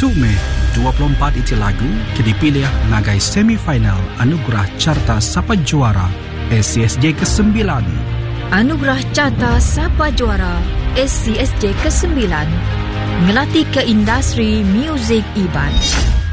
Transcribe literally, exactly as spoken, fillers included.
satu Mei dua puluh empat itu lagu ke dipilih ngagai semifinal Anugerah Carta Sapa Juara S C S J kesembilan. Anugerah Carta Sapa Juara S C S J kesembilan ngelatih ke industri muzik Iban.